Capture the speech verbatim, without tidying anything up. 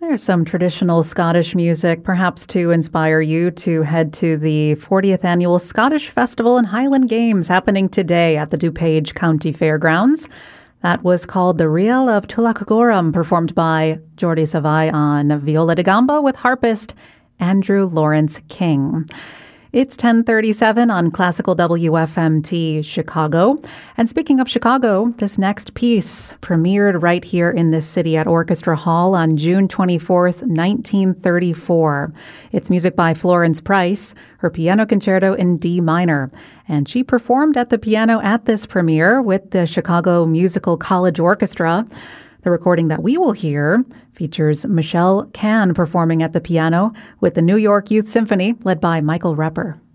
There's some traditional Scottish music, perhaps to inspire you to head to the fortieth Annual Scottish Festival and Highland Games happening today at the DuPage County Fairgrounds. That was called The Reel of Tullochgorum, performed by Jordi Savai on viola da gamba with harpist Andrew Lawrence King. It's ten thirty-seven on Classical W F M T Chicago. And speaking of Chicago, this next piece premiered right here in this city at Orchestra Hall on June twenty-fourth, nineteen thirty-four. It's music by Florence Price, her piano concerto in D minor. And she performed at the piano at this premiere with the Chicago Musical College Orchestra. The recording that we will hear features Michelle Can performing at the piano with the New York Youth Symphony led by Michael Repper.